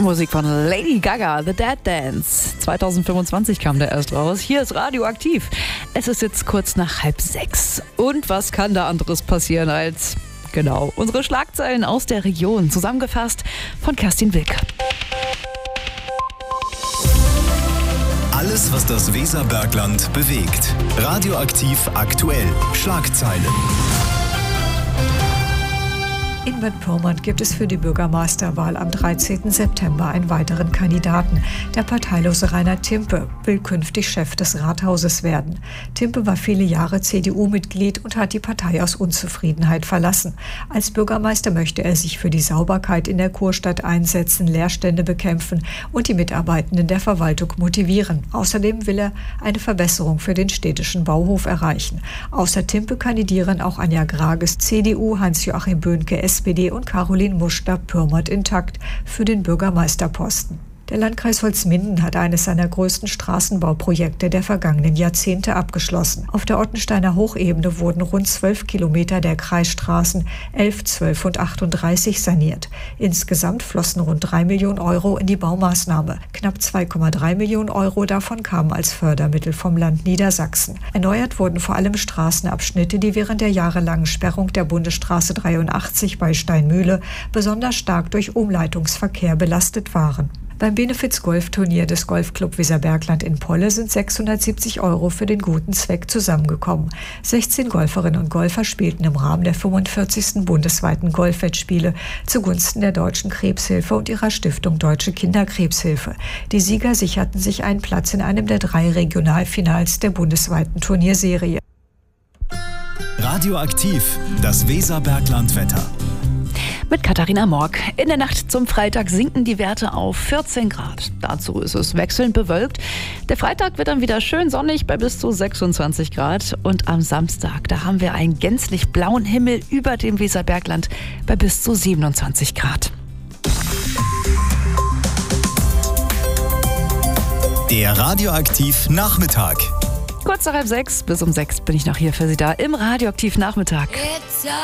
Musik von Lady Gaga, The Dead Dance. 2025 kam der erst raus. Hier ist Radioaktiv. Es ist jetzt kurz nach 5:30. Und was kann da anderes passieren als, genau, unsere Schlagzeilen aus der Region. Zusammengefasst von Kerstin Wilke. Alles, was das Weserbergland bewegt. Radioaktiv aktuell. Schlagzeilen. In Bad Pyrmont gibt es für die Bürgermeisterwahl am 13. September einen weiteren Kandidaten. Der parteilose Rainer Timpe will künftig Chef des Rathauses werden. Timpe war viele Jahre CDU-Mitglied und hat die Partei aus Unzufriedenheit verlassen. Als Bürgermeister möchte er sich für die Sauberkeit in der Kurstadt einsetzen, Leerstände bekämpfen und die Mitarbeitenden der Verwaltung motivieren. Außerdem will er eine Verbesserung für den städtischen Bauhof erreichen. Außer Timpe kandidieren auch Anja Grages, CDU, Hans-Joachim Böhnke, SPD und Caroline Muster, Pyrmont intakt, für den Bürgermeisterposten. Der Landkreis Holzminden hat eines seiner größten Straßenbauprojekte der vergangenen Jahrzehnte abgeschlossen. Auf der Ottensteiner Hochebene wurden rund 12 Kilometer der Kreisstraßen 11, 12 und 38 saniert. Insgesamt flossen rund 3 Millionen Euro in die Baumaßnahme. Knapp 2,3 Millionen Euro davon kamen als Fördermittel vom Land Niedersachsen. Erneuert wurden vor allem Straßenabschnitte, die während der jahrelangen Sperrung der Bundesstraße 83 bei Steinmühle besonders stark durch Umleitungsverkehr belastet waren. Beim Benefiz-Golfturnier des Golfclub Weserbergland in Polle sind 670 Euro für den guten Zweck zusammengekommen. 16 Golferinnen und Golfer spielten im Rahmen der 45. bundesweiten Golfwettspiele zugunsten der Deutschen Krebshilfe und ihrer Stiftung Deutsche Kinderkrebshilfe. Die Sieger sicherten sich einen Platz in einem der 3 Regionalfinals der bundesweiten Turnierserie. Radioaktiv, das Weserbergland-Wetter. Mit Katharina Morg. In der Nacht zum Freitag sinken die Werte auf 14 Grad. Dazu ist es wechselnd bewölkt. Der Freitag wird dann wieder schön sonnig bei bis zu 26 Grad. Und am Samstag, da haben wir einen gänzlich blauen Himmel über dem Weserbergland bei bis zu 27 Grad. Der Radioaktiv Nachmittag. Kurz nach 5:30 bis um 6 bin ich noch hier für Sie da im Radioaktiv Nachmittag.